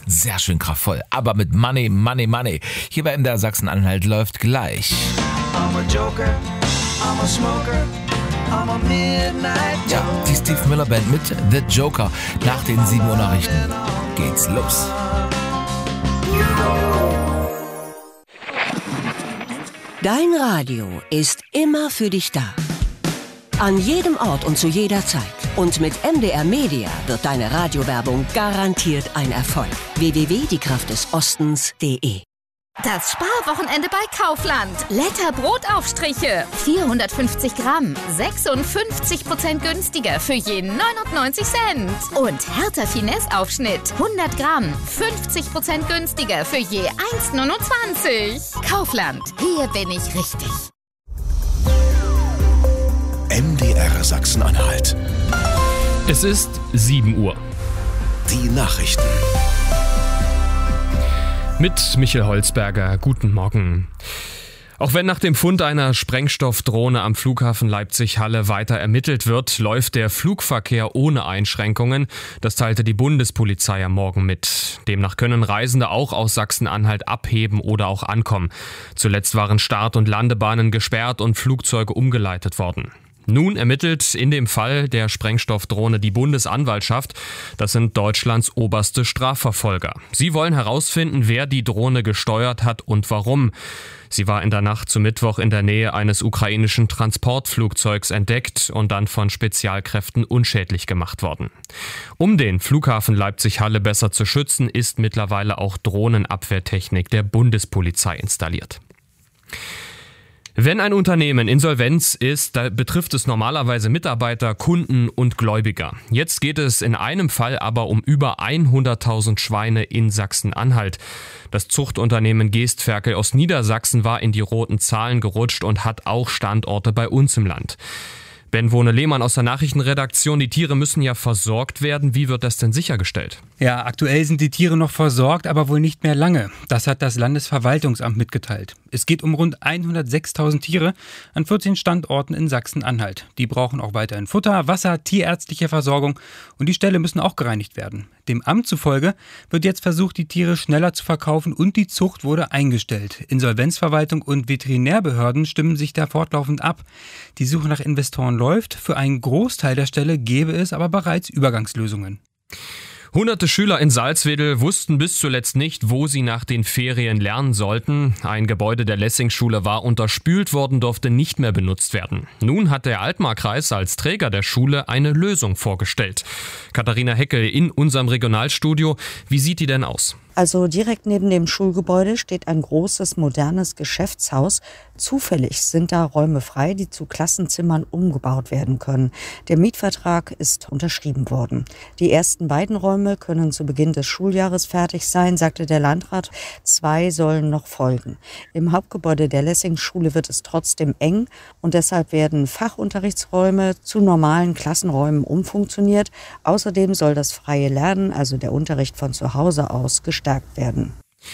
sehr schön kraftvoll, aber mit Money, Money, Money. Hier bei MDR Sachsen-Anhalt läuft gleich. I'm a Joker, I'm a smoker, I'm a midnight Joker. Ja, die Steve Miller Band mit The Joker. Nach den 7 Uhr Nachrichten geht's los. Dein Radio ist immer für dich da. An jedem Ort und zu jeder Zeit. Und mit MDR Media wird deine Radiowerbung garantiert ein Erfolg. www.diekraftdesostens.de. Das Sparwochenende bei Kaufland. Letter Brotaufstriche. 450 Gramm. 56% günstiger für je 99 Cent. Und Hertha Finesse Aufschnitt. 100 Gramm. 50% günstiger für je 1,29. Kaufland. Hier bin ich richtig. MDR Sachsen-Anhalt. Es ist 7 Uhr. Die Nachrichten. Mit Michael Holzberger, guten Morgen. Auch wenn nach dem Fund einer Sprengstoffdrohne am Flughafen Leipzig-Halle weiter ermittelt wird, läuft der Flugverkehr ohne Einschränkungen. Das teilte die Bundespolizei am Morgen mit. Demnach können Reisende auch aus Sachsen-Anhalt abheben oder auch ankommen. Zuletzt waren Start- und Landebahnen gesperrt und Flugzeuge umgeleitet worden. Nun ermittelt in dem Fall der Sprengstoffdrohne die Bundesanwaltschaft. Das sind Deutschlands oberste Strafverfolger. Sie wollen herausfinden, wer die Drohne gesteuert hat und warum. Sie war in der Nacht zu Mittwoch in der Nähe eines ukrainischen Transportflugzeugs entdeckt und dann von Spezialkräften unschädlich gemacht worden. Um den Flughafen Leipzig-Halle besser zu schützen, ist mittlerweile auch Drohnenabwehrtechnik der Bundespolizei installiert. Wenn ein Unternehmen Insolvenz ist, da betrifft es normalerweise Mitarbeiter, Kunden und Gläubiger. Jetzt geht es in einem Fall aber um über 100.000 Schweine in Sachsen-Anhalt. Das Zuchtunternehmen Geestferkel aus Niedersachsen war in die roten Zahlen gerutscht und hat auch Standorte bei uns im Land. Ben Wohne-Lehmann aus der Nachrichtenredaktion, die Tiere müssen ja versorgt werden. Wie wird das denn sichergestellt? Ja, aktuell sind die Tiere noch versorgt, aber wohl nicht mehr lange. Das hat das Landesverwaltungsamt mitgeteilt. Es geht um rund 106.000 Tiere an 14 Standorten in Sachsen-Anhalt. Die brauchen auch weiterhin Futter, Wasser, tierärztliche Versorgung und die Ställe müssen auch gereinigt werden. Dem Amt zufolge wird jetzt versucht, die Tiere schneller zu verkaufen und die Zucht wurde eingestellt. Insolvenzverwaltung und Veterinärbehörden stimmen sich da fortlaufend ab. Die Suche nach Investoren läuft. Für einen Großteil der Ställe gäbe es aber bereits Übergangslösungen. Hunderte Schüler in Salzwedel wussten bis zuletzt nicht, wo sie nach den Ferien lernen sollten. Ein Gebäude der Lessing-Schule war unterspült worden, durfte nicht mehr benutzt werden. Nun hat der Altmarkreis als Träger der Schule eine Lösung vorgestellt. Katharina Heckel in unserem Regionalstudio. Wie sieht die denn aus? Also direkt neben dem Schulgebäude steht ein großes, modernes Geschäftshaus. Zufällig sind da Räume frei, die zu Klassenzimmern umgebaut werden können. Der Mietvertrag ist unterschrieben worden. Die ersten beiden Räume können zu Beginn des Schuljahres fertig sein, sagte der Landrat. 2 sollen noch folgen. Im Hauptgebäude der Lessing-Schule wird es trotzdem eng und deshalb werden Fachunterrichtsräume zu normalen Klassenräumen umfunktioniert. Außerdem soll das freie Lernen, also der Unterricht von zu Hause aus, gestärkt werden.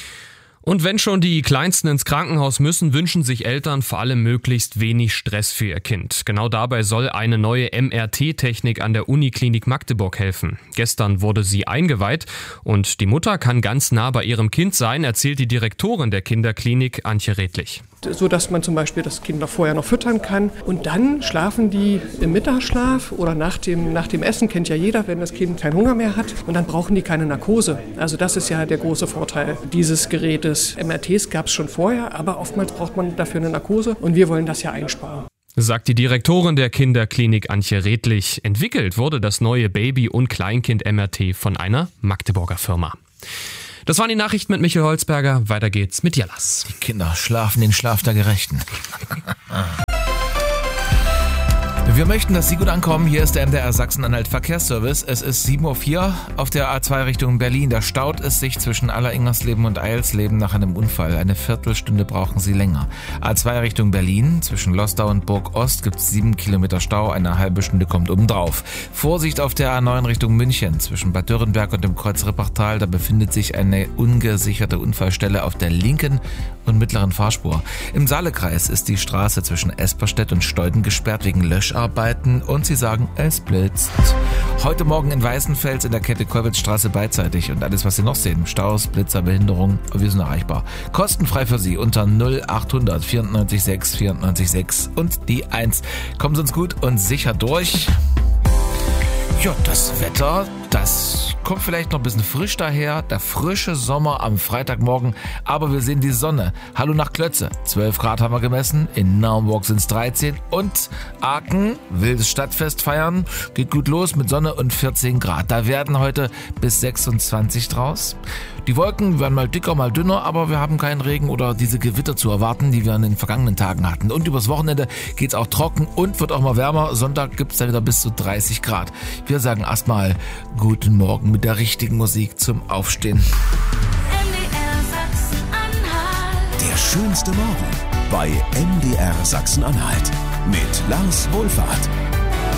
Und wenn schon die Kleinsten ins Krankenhaus müssen, wünschen sich Eltern vor allem möglichst wenig Stress für ihr Kind. Genau dabei soll eine neue MRT-Technik an der Uniklinik Magdeburg helfen. Gestern wurde sie eingeweiht und die Mutter kann ganz nah bei ihrem Kind sein, erzählt die Direktorin der Kinderklinik Antje Redlich. So dass man zum Beispiel das Kind noch vorher noch füttern kann und dann schlafen die im Mittagsschlaf oder nach dem Essen, kennt ja jeder, wenn das Kind keinen Hunger mehr hat und dann brauchen die keine Narkose. Also das ist ja der große Vorteil dieses Gerätes. MRTs gab es schon vorher, aber oftmals braucht man dafür eine Narkose und wir wollen das ja einsparen. Sagt die Direktorin der Kinderklinik Antje Redlich. Entwickelt wurde das neue Baby- und Kleinkind-MRT von einer Magdeburger Firma. Das waren die Nachrichten mit Michael Holzberger. Weiter geht's mit Jallas. Die Kinder schlafen den Schlaf der Gerechten. Wir möchten, dass Sie gut ankommen. Hier ist der MDR Sachsen-Anhalt Verkehrsservice. Es ist 7.04 Uhr auf der A2 Richtung Berlin. Da staut es sich zwischen Aller-Ingersleben und Eilsleben nach einem Unfall. Eine Viertelstunde brauchen Sie länger. A2 Richtung Berlin, zwischen Losdau und Burg-Ost gibt es 7 Kilometer Stau. Eine halbe Stunde kommt obendrauf. Vorsicht auf der A9 Richtung München. Zwischen Bad Dürrenberg und dem Kreuz Rippachtal. Da befindet sich eine ungesicherte Unfallstelle auf der linken und mittleren Fahrspur. Im Saalekreis ist die Straße zwischen Esperstedt und Steuden gesperrt wegen Löscharbeiten. arbeiten und sie sagen, es blitzt. Heute Morgen in Weißenfels in der Kette Kollwitzstraße beidseitig und alles, was Sie noch sehen. Staus, Blitzer, Behinderung, wir sind erreichbar. Kostenfrei für Sie unter 0800 94 6 94 6 und die 1. Kommen Sie uns gut und sicher durch. Ja, das Wetter, das kommt vielleicht noch ein bisschen frisch daher. Der frische Sommer am Freitagmorgen, aber wir sehen die Sonne. Hallo nach Klötze, 12 Grad haben wir gemessen, in Naumburg sind es 13 und Aachen will das Stadtfest feiern. Geht gut los mit Sonne und 14 Grad. Da werden heute bis 26 draus. Die Wolken werden mal dicker, mal dünner, aber wir haben keinen Regen oder diese Gewitter zu erwarten, die wir in den vergangenen Tagen hatten. Und übers Wochenende geht's auch trocken und wird auch mal wärmer. Sonntag gibt's dann wieder bis zu 30 Grad. Wir sagen erstmal guten Morgen mit der richtigen Musik zum Aufstehen. MDR Sachsen-Anhalt. Der schönste Morgen bei MDR Sachsen-Anhalt mit Lars Wohlfahrt.